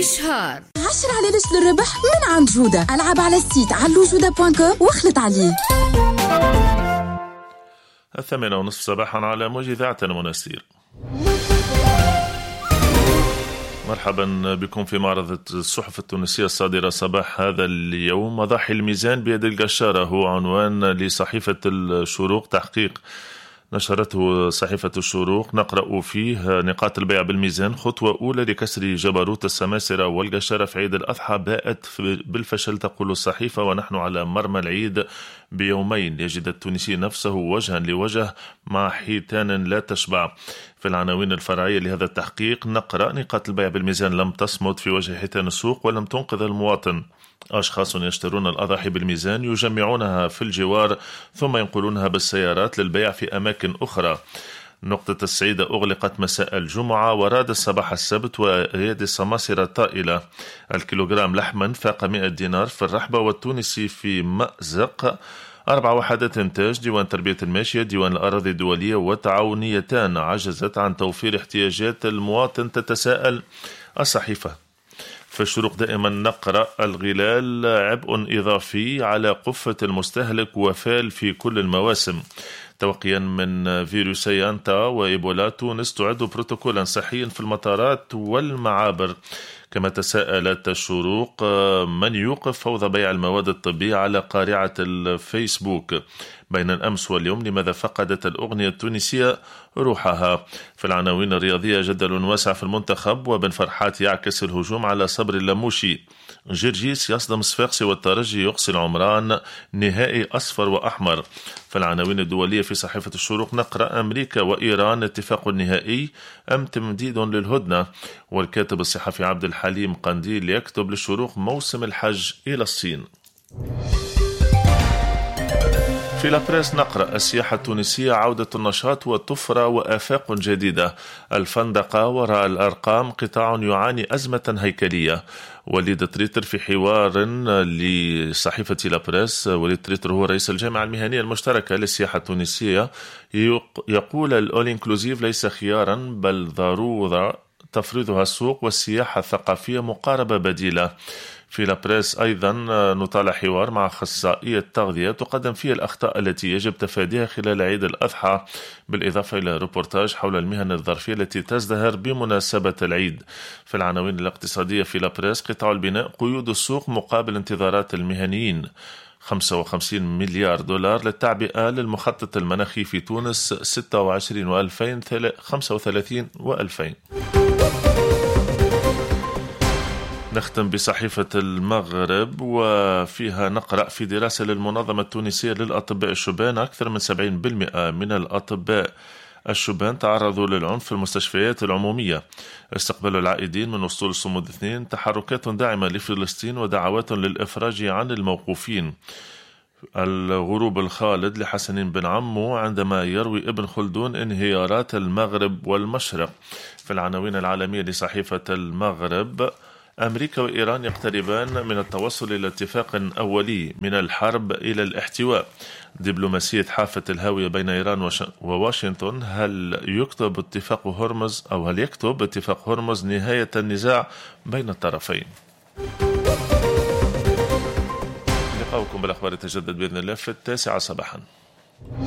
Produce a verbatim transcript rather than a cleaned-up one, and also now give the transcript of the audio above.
إشهار عشرة على ليش للربح من عند جودة. ألعب على السيت علو جودة دوت كوم واخلط عليه. الثامنة ونصف صباحا على موج إذاعة المنستير. مرحبا بكم في معرض الصحف التونسية الصادرة صباح هذا اليوم. مضاحي الميزان بيد القشارة هو عنوان لصحيفة الشروق. تحقيق نشرته صحيفة الشروق نقرأ فيه: نقاط البيع بالميزان، خطوة أولى لكسر جبروت السماسرة والقشرة في عيد الأضحى باءت بالفشل تقول الصحيفة، ونحن على مرمى العيد بيومين يجد التونسي نفسه وجها لوجه مع حيتان لا تشبع. في العناوين الفرعية لهذا التحقيق نقرأ: نقاط البيع بالميزان لم تصمد في وجه حيتان السوق ولم تنقذ المواطن. أشخاص يشترون الأضاحي بالميزان يجمعونها في الجوار ثم ينقلونها بالسيارات للبيع في أماكن أخرى. نقطة السعيدة أغلقت مساء الجمعة وراد الصباح السبت ويد السماسرة طائلة. الكيلوغرام لحما فاق مئة دينار في الرحبة، والتونسي في مأزق. أربع وحدات إنتاج، ديوان تربية الماشية، ديوان الأراضي الدولية وتعاونيتان عجزت عن توفير احتياجات المواطن، تتساءل الصحيفة. في الشروق دائما نقرأ: الغلال عبء إضافي على قفة المستهلك وفال في كل المواسم. توقيا من فيروسي أنتا وإيبولا، تونس تعد بروتوكولا صحيا في المطارات والمعابر. كما تساءلت الشروق: من يوقف فوضى بيع المواد الطبية على قارعة الفيسبوك؟ بين الأمس واليوم، لماذا فقدت الأغنية التونسية روحها؟ في العناوين الرياضية جدل واسع في المنتخب، وبن فرحات يعكس الهجوم على صبر اللموشي. جرجيس يصدم صفاقسي والترجي يقصي العمران، نهائي أصفر وأحمر. في العناوين الدولية في صحيفة الشروق نقرأ: أمريكا وإيران اتفاق نهائي أم تمديد للهدنة؟ والكاتب الصحفي عبد الحليم قنديل يكتب للشروق: موسم الحج إلى الصين. في لابريس نقرأ: السياحة التونسية عودة النشاط وطفرة وآفاق جديدة. الفندقة وراء الأرقام قطاع يعاني أزمة هيكلية. وليد تريتر في حوار لصحيفة لابريس، وليد تريتر هو رئيس الجامعة المهنية المشتركة للسياحة التونسية، يقول: الأول إنكلوزيف ليس خيارا بل ضرورة تفرضها السوق، والسياحة الثقافية مقاربة بديلة. في لابريس أيضا نطالع حوار مع أخصائية تغذية تقدم فيه الأخطاء التي يجب تفاديها خلال عيد الأضحى، بالإضافة إلى روبورتاج حول المهن الظرفية التي تزدهر بمناسبة العيد. في العناوين الاقتصادية في لابريس: قطاع البناء قيود السوق مقابل انتظارات المهنيين. خمسة وخمسين مليار دولار للتعبئة للمخطط المناخي في تونس ستة وعشرين وألفين خمسة وثلاثين وألفين. نختم بصحيفة المغرب وفيها نقرأ: في دراسة للمنظمة التونسية للأطباء الشبان، أكثر من سبعين بالمئة من الأطباء الشبان تعرضوا للعنف في المستشفيات العمومية. استقبال العائدين من أسطول الصمود اثنين، تحركات داعمة لفلسطين ودعوات للإفراج عن الموقوفين. الغروب الخالد لحسن بن عمو عندما يروي ابن خلدون انهيارات المغرب والمشرق. في العناوين العالمية لصحيفة المغرب: أمريكا وإيران يقتربان من التوصل إلى اتفاق أولي من الحرب إلى الاحتواء. دبلوماسية حافة الهاوية بين إيران وواشنطن، هل يكتب اتفاق هرمز أو هل يكتب اتفاق هرمز نهاية النزاع بين الطرفين؟ لقاؤكم بالأخبار يتجدد بإذن الله في التاسعة صباحا.